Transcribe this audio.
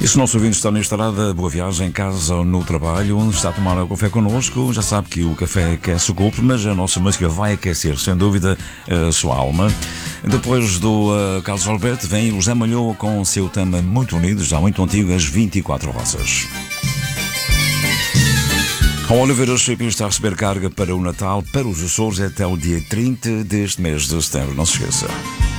E se o nosso ouvinte está na estrada, boa viagem em casa ou no trabalho, onde está a tomar um café connosco, já sabe que o café aquece o corpo, mas a nossa música vai aquecer, sem dúvida, a sua alma. Depois do Carlos Alberto vem o Zé Malhoa com o seu tema muito unido, já muito antigo, As 24 Rosas. A Oliveira Shipping está a receber carga para o Natal para os Açores até o dia 30 deste mês de setembro, não se esqueça.